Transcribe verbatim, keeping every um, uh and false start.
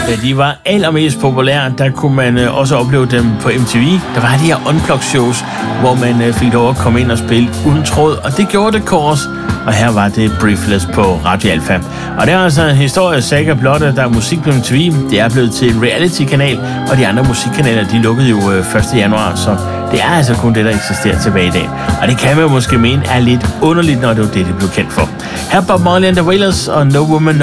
Da de var allermest populære, der kunne man øh, også opleve dem på M T V. Der var de her unplugged shows, hvor man øh, fik lov at komme ind og spille uden tråd, og det gjorde det Kors. Og her var det Breathless på Radio Alpha. Og det er altså en historie, Saga blotte, der er musik på M T V. Det er blevet til en reality-kanal, og de andre musikkanaler, de lukkede jo øh, første januar, så det er altså kun det, der eksisterer tilbage i dag. Og det kan man måske mene er lidt underligt, når det var det, det blev kendt for. Her er Bob Marley and the Wailers og No Woman, No